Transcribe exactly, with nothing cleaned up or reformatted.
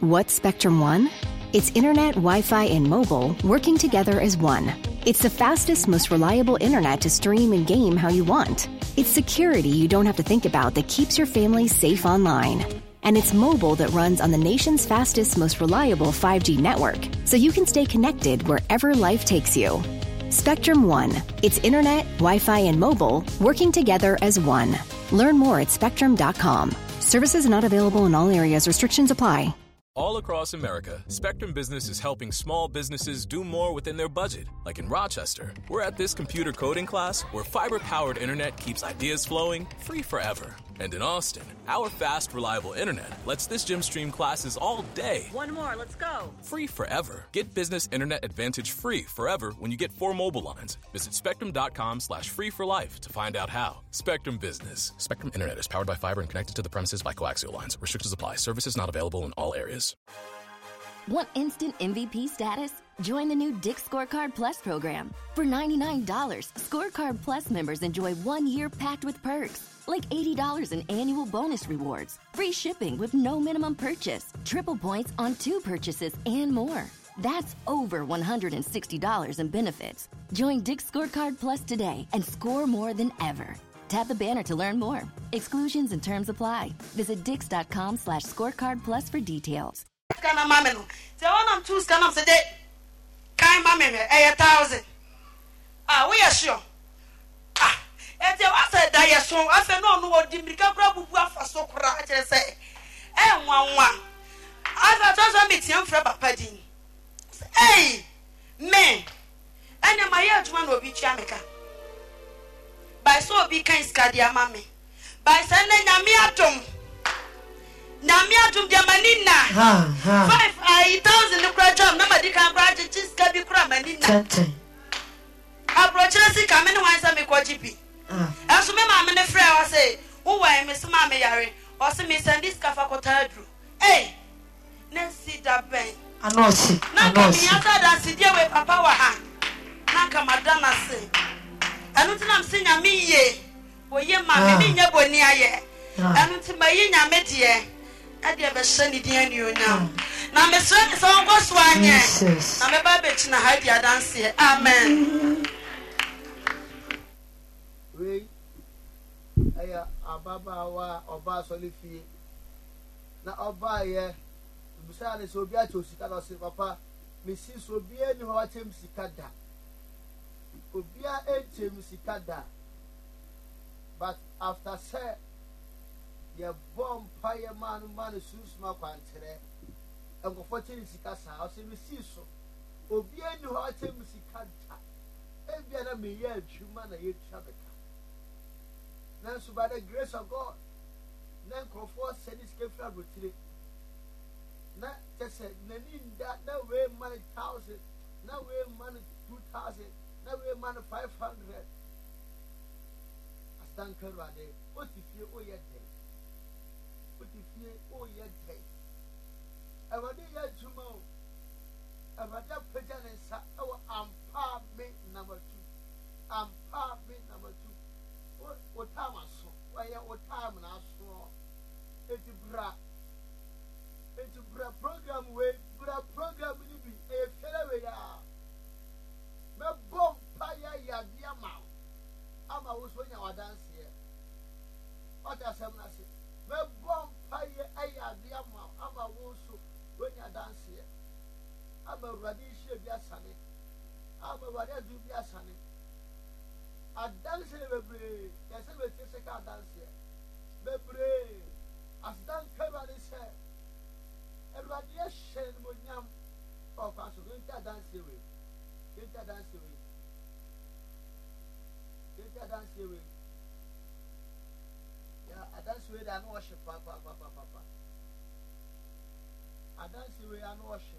What's Spectrum One? It's internet, Wi-Fi, and mobile working together as one. It's the fastest, most reliable internet to stream and game how you want. It's security you don't have to think about that keeps your family safe online. And it's mobile that runs on the nation's fastest, most reliable five G network, so you can stay connected wherever life takes you. Spectrum One. It's internet, Wi-Fi, and mobile working together as one. Learn more at spectrum dot com. Services not available in all areas. Restrictions apply. All across America, Spectrum Business is helping small businesses do more within their budget. Like in Rochester, we're at this computer coding class where fiber-powered internet keeps ideas flowing free forever. And in Austin, our fast, reliable internet lets this gym stream classes all day. One more, let's go. Free forever. Get business internet advantage free forever when you get four mobile lines. Visit spectrum.com slash free for life to find out how. Spectrum Business. Spectrum Internet is powered by fiber and connected to the premises by coaxial lines. Restrictions apply. Services not available in all areas. Want instant M V P status? Join the new Dick's Scorecard Plus program. For ninety-nine dollars, Scorecard Plus members enjoy one year packed with perks, like eighty dollars in annual bonus rewards, free shipping with no minimum purchase, triple points on two purchases, and more. That's over one hundred sixty dollars in benefits. Join Dick's Scorecard Plus today and score more than ever. Tap the banner to learn more. Exclusions and terms apply. Visit dix.com slash scorecard plus for details. Kana mame no. Se wonam two scanam se de kan mame me e thousand. Ah, we are sure. Ah, e te wa se da ye so, afa no no odi mirika kura bubu afa so kura a kire se e nwanwa. Afa to so me tiam fra papa din. Hey, me. Anya ma ye aduma no obi tua meka. By so obi kan skadia mame. By se na nyame atom. Namia to Diamanina. Five I thousand the crowd, nobody can grant just can be cramanina. I brought Chelsea coming once I make what G P. As my mamma and a friend, I say, oh, I miss Mamma Yari, or some miss and this Cafacota drew. Hey, Nancy Dabin. I know she. Now come after that, sit there with Papa Wahan. Now come Madonna say. I don't think I'm saying a me ye. Well, ye, mamma, me, your boy near ye. I don't think my yin met ye. I never send it in you now. Now, Miss Son is all was one year. Now, my baby, I had your dance here. Amen. We, I Baba or Basolifi. Now, I'll buy a Busan so be to Sicada, Papa, Missus Obia, you have him Sicada. Obia ate him Sicada. But after say, your bomb fire man, man, sus my pantere, and go for Sicasa, I'll say, Missus so. Obia, you have him Sicada. Every me, yeah, human, a Chabeka. Now, so by the grace of God, then Crawford said this came from Butri. Not just said, that no way money thousand, no way money two thousand, no way money five hundred. I stand Karade, what if you owe your day? What if you owe your day? I want to hear tomorrow. I want to put an answer. Oh, I'm part me number two. I'm part me number two. What what time I saw? Why what time I saw? It's bra. It's bra program way. Bra program will be a fellow way. Me bomb fire ya dear mouth. I'm a was when you are dance here. What I say, me bomb fire ya dear mouth. I'm a was when you dance here. I'm a radish be a sunny. I'm a radish be a sunny. I dance in the brain. Yes, I will take a dance here. The brain. As done covered his hair. And radiation would yam. Oh, Pastor, don't you dance away? Don't you dance away? Don't you dance away? Yeah, I dance away and worship, Papa, Papa, Papa. I dance away and worship.